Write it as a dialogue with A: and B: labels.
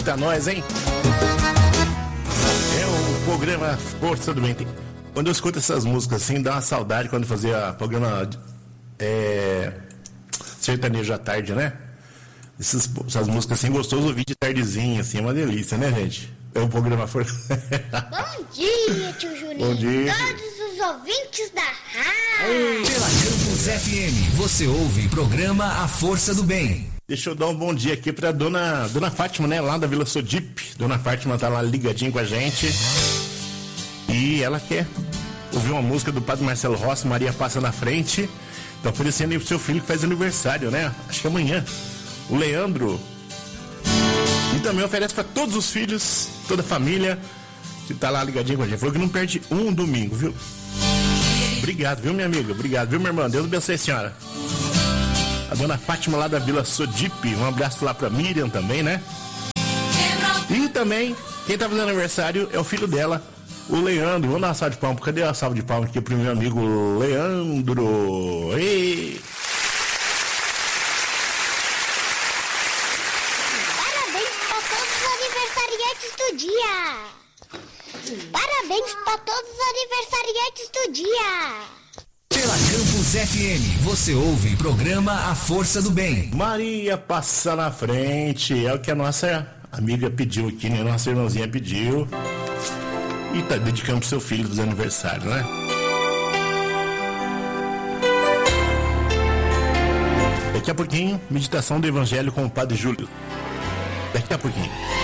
A: Eita, nós, hein? É o programa Força do Bem. Quando eu escuto essas músicas assim, dá uma saudade quando fazia programa sertanejo à tarde, né? Essas músicas assim, gostoso ouvir de tardezinha, assim, é uma delícia, né, gente? É o programa Força.
B: Bom dia, tio Juninho.
A: Bom dia.
B: Todos os ouvintes da rádio.
C: Pela Campus FM, você ouve programa A Força do Bem.
A: Deixa eu dar um bom dia aqui pra dona Fátima, né? Lá da Vila Sodipe. Dona Fátima tá lá ligadinha com a gente. E ela quer ouvir uma música do Padre Marcelo Rossi, Maria Passa na Frente. Tá oferecendo aí pro seu filho que faz aniversário, né? Acho que amanhã. O Leandro. E também oferece pra todos os filhos, toda a família que tá lá ligadinho com a gente. Falou que não perde um domingo, viu? Obrigado, viu, minha amiga? Obrigado, viu, minha irmã? Deus abençoe a senhora. A dona Fátima lá da Vila Sodipe. Um abraço lá pra Miriam também, né? E também, quem tá fazendo aniversário é o filho dela, o Leandro. Vamos dar uma salva de palmas. Cadê a salva de palmas aqui pro meu amigo Leandro? Ei!
B: Parabéns para todos os aniversariantes do dia.
C: Pela Campus FM, você ouve programa A Força do Bem.
A: Maria Passa na Frente. É o que a nossa amiga pediu aqui, né? Nossa irmãzinha pediu. E tá dedicando pro seu filho dos aniversários, né? Daqui a pouquinho, meditação do Evangelho com o Padre Júlio. Daqui a pouquinho.